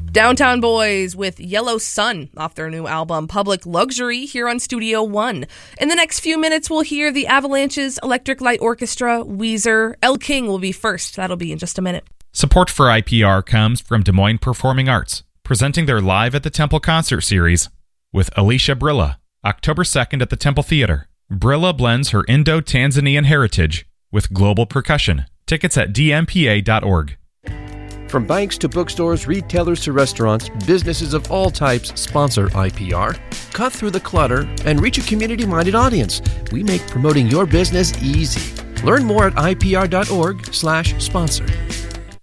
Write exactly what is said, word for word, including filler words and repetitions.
Downtown Boys with Yellow Sun off their new album Public Luxury here on Studio One. In the next few minutes, we'll hear the Avalanches, Electric Light Orchestra, Weezer. Elle King will be first. That'll be in just a minute. Support for I P R comes from Des Moines Performing Arts, presenting their Live at the Temple concert series with Alicia Brilla, October second at the Temple Theater. Brilla blends her Indo-Tanzanian heritage with global percussion. Tickets at d m p a dot org. From banks to bookstores, retailers to restaurants, businesses of all types sponsor I P R. Cut through the clutter and reach a community-minded audience. We make promoting your business easy. Learn more at I P R dot org slash sponsor.